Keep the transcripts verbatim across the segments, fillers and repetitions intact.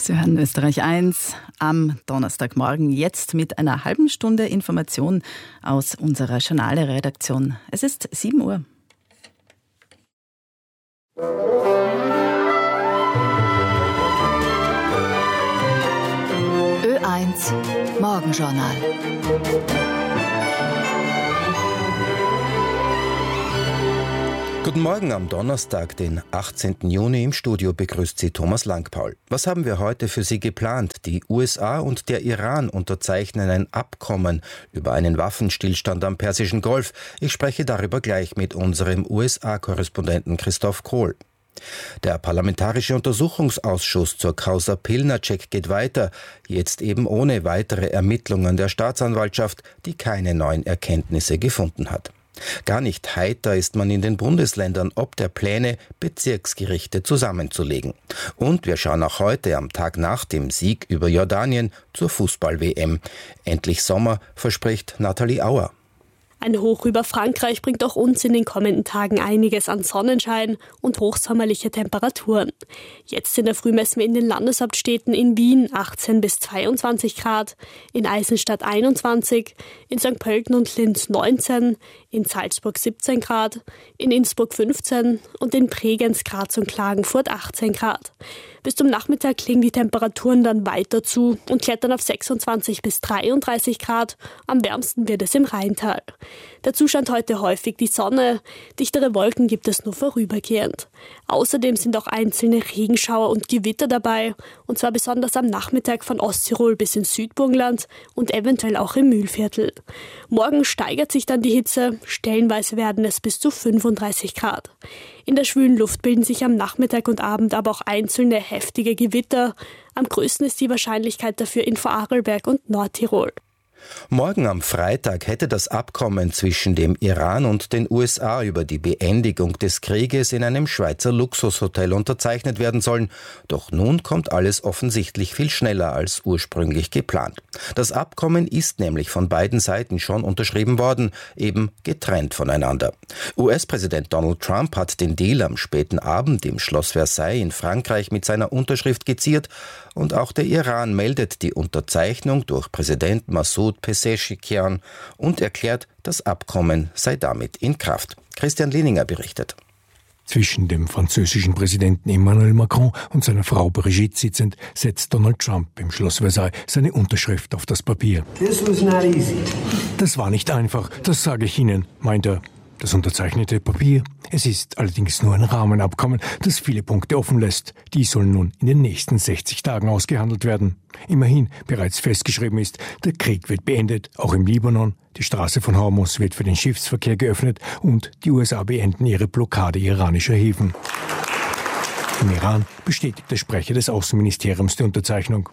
Sie hören Österreich eins am Donnerstagmorgen, jetzt mit einer halben Stunde Information aus unserer Journale-Redaktion. Es ist sieben Uhr. Ö eins Morgenjournal. Guten Morgen am Donnerstag, den achtzehnten Juni. Im Studio begrüßt Sie Thomas Langpaul. Was haben wir heute für Sie geplant? Die U S A und der Iran unterzeichnen ein Abkommen über einen Waffenstillstand am Persischen Golf. Ich spreche darüber gleich mit unserem U S A-Korrespondenten Christoph Kohl. Der Parlamentarische Untersuchungsausschuss zur Causa Pilnacek geht weiter, jetzt eben ohne weitere Ermittlungen der Staatsanwaltschaft, die keine neuen Erkenntnisse gefunden hat. Gar nicht heiter ist man in den Bundesländern ob der Pläne, Bezirksgerichte zusammenzulegen. Und wir schauen auch heute, am Tag nach dem Sieg über Jordanien, zur Fußball-W M. Endlich Sommer, verspricht Nathalie Auer. Ein Hoch über Frankreich bringt auch uns in den kommenden Tagen einiges an Sonnenschein und hochsommerliche Temperaturen. Jetzt in der Früh messen wir in den Landeshauptstädten in Wien achtzehn bis zweiundzwanzig Grad, in Eisenstadt einundzwanzig, in Sankt Pölten und Linz neunzehn, in Salzburg siebzehn Grad, in Innsbruck fünfzehn und in Bregenz, Graz und Klagenfurt achtzehn Grad. Bis zum Nachmittag legen die Temperaturen dann weiter zu und klettern auf sechsundzwanzig bis dreiunddreißig Grad. Am wärmsten wird es im Rheintal. Dazu scheint heute häufig die Sonne. Dichtere Wolken gibt es nur vorübergehend. Außerdem sind auch einzelne Regenschauer und Gewitter dabei. Und zwar besonders am Nachmittag von Osttirol bis ins Südburgenland und eventuell auch im Mühlviertel. Morgen steigert sich dann die Hitze. Stellenweise werden es bis zu fünfunddreißig Grad. In der schwülen Luft bilden sich am Nachmittag und Abend aber auch einzelne heftige Gewitter. Am größten ist die Wahrscheinlichkeit dafür in Vorarlberg und Nordtirol. Morgen am Freitag hätte das Abkommen zwischen dem Iran und den U S A über die Beendigung des Krieges in einem Schweizer Luxushotel unterzeichnet werden sollen. Doch nun kommt alles offensichtlich viel schneller als ursprünglich geplant. Das Abkommen ist nämlich von beiden Seiten schon unterschrieben worden, eben getrennt voneinander. U S-Präsident Donald Trump hat den Deal am späten Abend im Schloss Versailles in Frankreich mit seiner Unterschrift geziert und auch der Iran meldet die Unterzeichnung durch Präsident Massoud Pezeshkian und erklärt, das Abkommen sei damit in Kraft. Christian Lehninger berichtet. Zwischen dem französischen Präsidenten Emmanuel Macron und seiner Frau Brigitte sitzend, setzt Donald Trump im Schloss Versailles seine Unterschrift auf das Papier. Das war nicht einfach, das sage ich Ihnen, meint er. Das unterzeichnete Papier. Es ist allerdings nur ein Rahmenabkommen, das viele Punkte offen lässt. Die sollen nun in den nächsten sechzig Tagen ausgehandelt werden. Immerhin bereits festgeschrieben ist, der Krieg wird beendet, auch im Libanon. Die Straße von Hormuz wird für den Schiffsverkehr geöffnet und die U S A beenden ihre Blockade iranischer Häfen. Im Iran bestätigt der Sprecher des Außenministeriums die Unterzeichnung.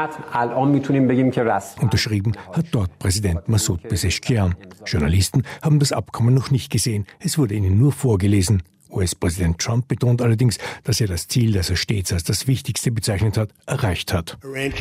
Unterschrieben hat dort Präsident Massoud Pezeshkian. Journalisten haben das Abkommen noch nicht gesehen. Es wurde ihnen nur vorgelesen. U S-Präsident Trump betont allerdings, dass er das Ziel, das er stets als das Wichtigste bezeichnet hat, erreicht hat.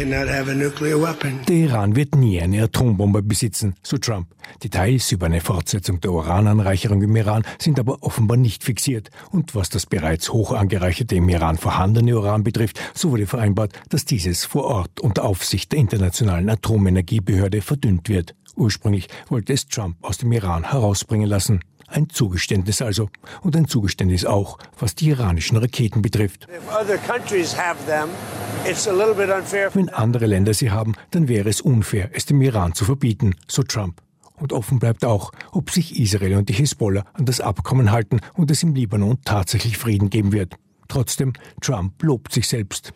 Der Iran wird nie eine Atombombe besitzen, so Trump. Details über eine Fortsetzung der Urananreicherung im Iran sind aber offenbar nicht fixiert. Und was das bereits hoch angereicherte im Iran vorhandene Uran betrifft, so wurde vereinbart, dass dieses vor Ort unter Aufsicht der Internationalen Atomenergiebehörde verdünnt wird. Ursprünglich wollte es Trump aus dem Iran herausbringen lassen. Ein Zugeständnis also. Und ein Zugeständnis auch, was die iranischen Raketen betrifft. Wenn andere Länder sie haben, dann wäre es unfair, es dem Iran zu verbieten, so Trump. Und offen bleibt auch, ob sich Israel und die Hisbollah an das Abkommen halten und es im Libanon tatsächlich Frieden geben wird. Trotzdem, Trump lobt sich selbst.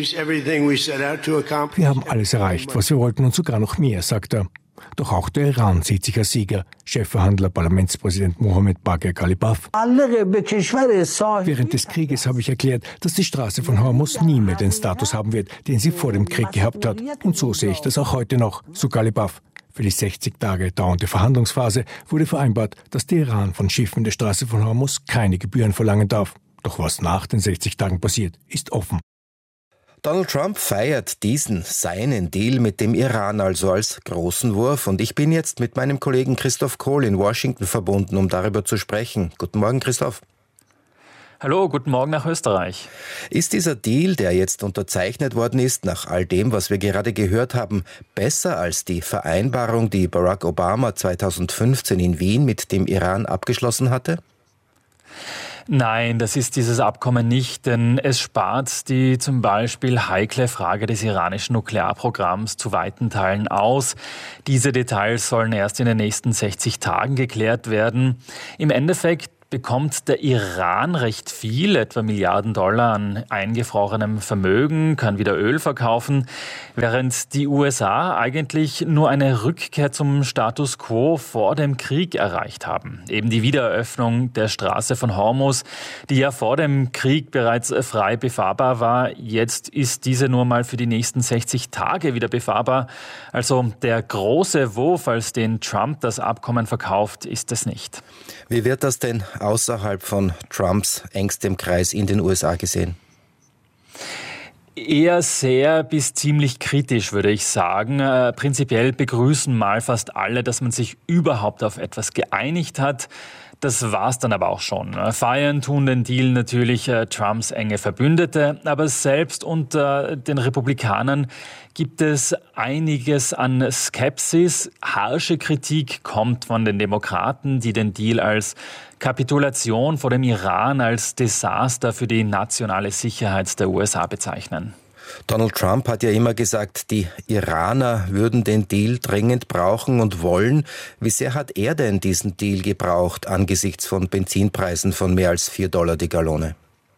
Wir haben alles erreicht, was wir wollten und sogar noch mehr, sagt er. Doch auch der Iran sieht sich als Sieger. Chefverhandler Parlamentspräsident Mohammed Bagher Ghalibaf. Während des Krieges habe ich erklärt, dass die Straße von Hormuz nie mehr den Status haben wird, den sie vor dem Krieg gehabt hat. Und so sehe ich das auch heute noch, so Ghalibaf. Für die sechzig Tage dauernde Verhandlungsphase wurde vereinbart, dass der Iran von Schiffen der Straße von Hormuz keine Gebühren verlangen darf. Doch was nach den sechzig Tagen passiert, ist offen. Donald Trump feiert diesen, seinen Deal mit dem Iran also als großen Wurf. Und ich bin jetzt mit meinem Kollegen Christoph Kohl in Washington verbunden, um darüber zu sprechen. Guten Morgen, Christoph. Hallo, guten Morgen nach Österreich. Ist dieser Deal, der jetzt unterzeichnet worden ist, nach all dem, was wir gerade gehört haben, besser als die Vereinbarung, die Barack Obama zweitausendfünfzehn in Wien mit dem Iran abgeschlossen hatte? Nein, das ist dieses Abkommen nicht, denn es spart die zum Beispiel heikle Frage des iranischen Nuklearprogramms zu weiten Teilen aus. Diese Details sollen erst in den nächsten sechzig Tagen geklärt werden. Im Endeffekt bekommt der Iran recht viel, etwa Milliarden Dollar an eingefrorenem Vermögen, kann wieder Öl verkaufen, während die U S A eigentlich nur eine Rückkehr zum Status quo vor dem Krieg erreicht haben. Eben die Wiedereröffnung der Straße von Hormuz, die ja vor dem Krieg bereits frei befahrbar war. Jetzt ist diese nur mal für die nächsten sechzig Tage wieder befahrbar. Also der große Wurf, als den Trump das Abkommen verkauft, ist es nicht. Wie wird das denn außerhalb von Trumps engstem Kreis in den U S A gesehen? Eher sehr bis ziemlich kritisch, würde ich sagen. Äh, prinzipiell begrüßen mal fast alle, dass man sich überhaupt auf etwas geeinigt hat. Das war's dann aber auch schon. Feiern tun den Deal natürlich äh, Trumps enge Verbündete, aber selbst unter den Republikanern gibt es einiges an Skepsis. Harsche Kritik kommt von den Demokraten, die den Deal als Kapitulation vor dem Iran, als Desaster für die nationale Sicherheit der U S A bezeichnen. Donald Trump hat ja immer gesagt, die Iraner würden den Deal dringend brauchen und wollen. Wie sehr hat er denn diesen Deal gebraucht angesichts von Benzinpreisen von mehr als vier Dollar die Gallone?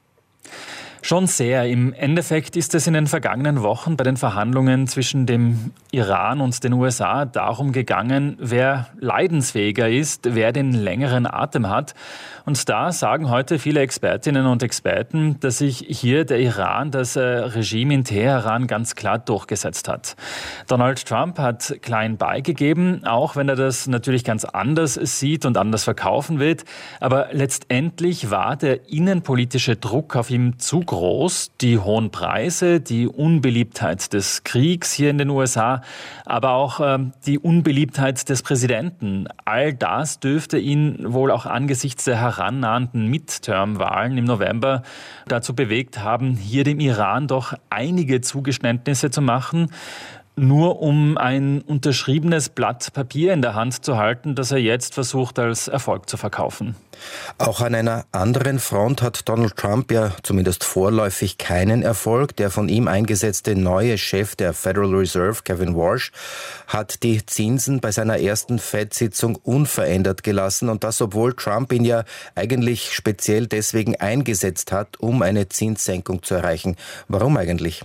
Schon sehr. Im Endeffekt ist es in den vergangenen Wochen bei den Verhandlungen zwischen dem Iran und den U S A darum gegangen, wer leidensfähiger ist, wer den längeren Atem hat. Und da sagen heute viele Expertinnen und Experten, dass sich hier der Iran, das Regime in Teheran ganz klar durchgesetzt hat. Donald Trump hat klein beigegeben, auch wenn er das natürlich ganz anders sieht und anders verkaufen will. Aber letztendlich war der innenpolitische Druck auf ihm zu groß. Groß, die hohen Preise, die Unbeliebtheit des Kriegs hier in den U S A, aber auch äh, die Unbeliebtheit des Präsidenten. All das dürfte ihn wohl auch angesichts der herannahenden Midterm-Wahlen im November dazu bewegt haben, hier dem Iran doch einige Zugeständnisse zu machen, nur um ein unterschriebenes Blatt Papier in der Hand zu halten, das er jetzt versucht als Erfolg zu verkaufen. Auch an einer anderen Front hat Donald Trump ja zumindest vorläufig keinen Erfolg. Der von ihm eingesetzte neue Chef der Federal Reserve, Kevin Warsh, hat die Zinsen bei seiner ersten Fed-Sitzung unverändert gelassen. Und das, obwohl Trump ihn ja eigentlich speziell deswegen eingesetzt hat, um eine Zinssenkung zu erreichen. Warum eigentlich?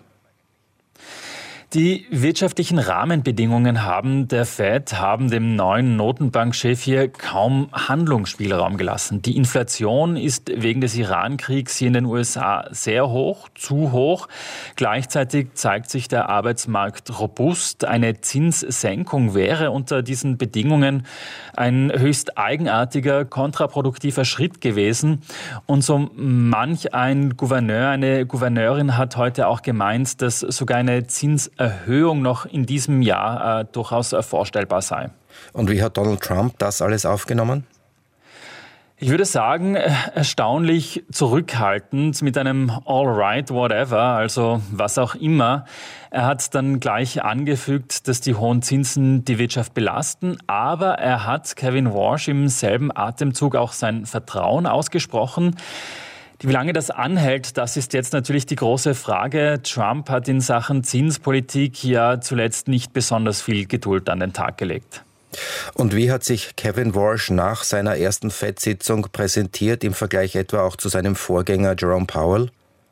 Die wirtschaftlichen Rahmenbedingungen haben der Fed, haben dem neuen Notenbankchef hier kaum Handlungsspielraum gelassen. Die Inflation ist wegen des Iran-Kriegs hier in den U S A sehr hoch, zu hoch. Gleichzeitig zeigt sich der Arbeitsmarkt robust. Eine Zinssenkung wäre unter diesen Bedingungen ein höchst eigenartiger, kontraproduktiver Schritt gewesen. Und so manch ein Gouverneur, eine Gouverneurin hat heute auch gemeint, dass sogar eine Zins Erhöhung noch in diesem Jahr äh, durchaus äh, vorstellbar sei. Und wie hat Donald Trump das alles aufgenommen? Ich würde sagen, erstaunlich zurückhaltend mit einem All right, whatever, also was auch immer. Er hat dann gleich angefügt, dass die hohen Zinsen die Wirtschaft belasten, aber er hat Kevin Warsh im selben Atemzug auch sein Vertrauen ausgesprochen. Wie lange das anhält, das ist jetzt natürlich die große Frage. Trump hat in Sachen Zinspolitik ja zuletzt nicht besonders viel Geduld an den Tag gelegt. Und wie hat sich Kevin Warsh nach seiner ersten Fed-Sitzung präsentiert, im Vergleich etwa auch zu seinem Vorgänger Jerome Powell?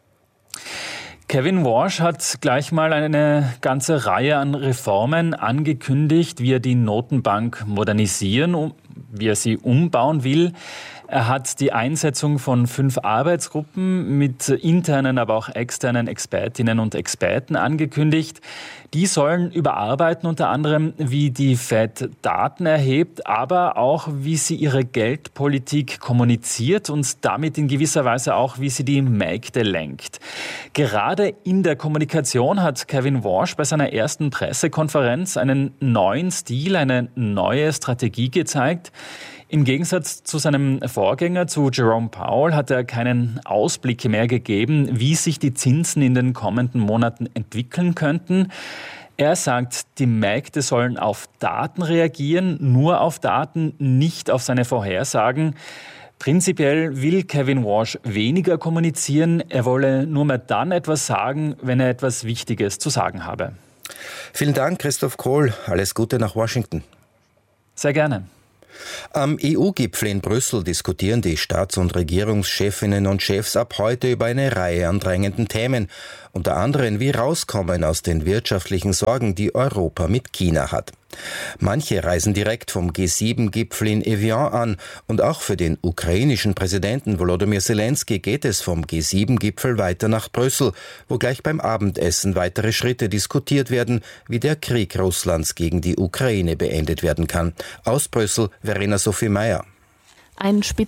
Kevin Warsh hat gleich mal eine ganze Reihe an Reformen angekündigt, wie er die Notenbank modernisieren, wie er sie umbauen will. Er hat die Einsetzung von fünf Arbeitsgruppen mit internen, aber auch externen Expertinnen und Experten angekündigt. Die sollen überarbeiten, unter anderem, wie die Fed Daten erhebt, aber auch, wie sie ihre Geldpolitik kommuniziert und damit in gewisser Weise auch, wie sie die Märkte lenkt. Gerade in der Kommunikation hat Kevin Warsh bei seiner ersten Pressekonferenz einen neuen Stil, eine neue Strategie gezeigt. Im Gegensatz zu seinem Vorgänger, zu Jerome Powell, hat er keinen Ausblick mehr gegeben, wie sich die Zinsen in den kommenden Monaten entwickeln könnten. Er sagt, die Märkte sollen auf Daten reagieren, nur auf Daten, nicht auf seine Vorhersagen. Prinzipiell will Kevin Warsh weniger kommunizieren. Er wolle nur mehr dann etwas sagen, wenn er etwas Wichtiges zu sagen habe. Vielen Dank, Christoph Kohl. Alles Gute nach Washington. Sehr gerne. Am E U-Gipfel in Brüssel diskutieren die Staats- und Regierungschefinnen und Chefs ab heute über eine Reihe an drängenden Themen. Unter anderem, wie rauskommen aus den wirtschaftlichen Sorgen, die Europa mit China hat. Manche reisen direkt vom G sieben Gipfel in Evian an und auch für den ukrainischen Präsidenten Volodymyr Zelensky geht es vom G sieben Gipfel weiter nach Brüssel, wo gleich beim Abendessen weitere Schritte diskutiert werden, wie der Krieg Russlands gegen die Ukraine beendet werden kann. Aus Brüssel, Verena Sophie Meyer. Ein